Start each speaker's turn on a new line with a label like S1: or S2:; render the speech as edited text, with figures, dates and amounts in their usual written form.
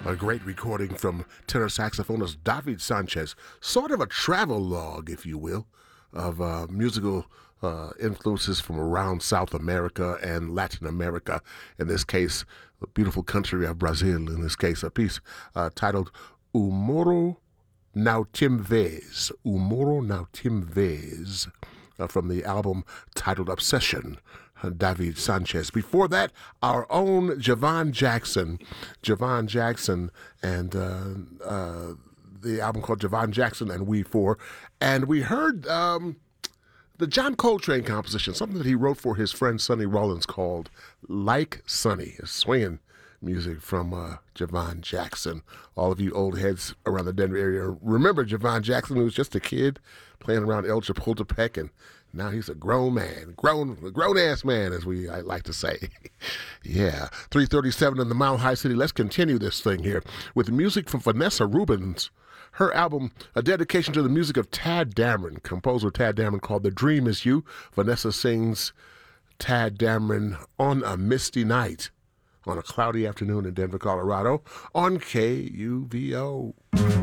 S1: A great recording from tenor saxophonist David Sanchez, sort of a travel log, if you will, of musical influences from around South America and Latin America. In this case, the beautiful country of Brazil. In this case, a piece titled Umoro Nautimvez. Umoro Nautimvez. From the album titled Obsession, David Sanchez. Before that, our own Javon Jackson. Javon Jackson and the album called Javon Jackson and We Four. And we heard the John Coltrane composition, something that he wrote for his friend Sonny Rollins called Like Sonny, a swinging music from Javon Jackson. All of you old heads around the Denver area remember Javon Jackson, who was just a kid playing around El Chapultepec, and now he's a grown man, grown-ass man, as I like to say. Yeah, 3:37 in the Mile High City. Let's continue this thing here with music from Vanessa Rubens. Her album, a dedication to the music of Tadd Dameron, composer Tadd Dameron, called The Dream Is You. Vanessa sings Tadd Dameron on a misty night, on a cloudy afternoon in Denver, Colorado, on KUVO.